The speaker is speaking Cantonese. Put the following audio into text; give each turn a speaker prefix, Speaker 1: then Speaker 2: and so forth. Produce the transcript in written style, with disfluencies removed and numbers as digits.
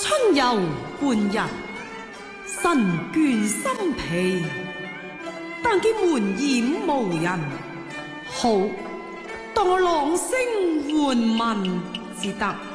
Speaker 1: 春遊半日，神倦心疲，但見門掩無人，好，當我朗聲喚問至得。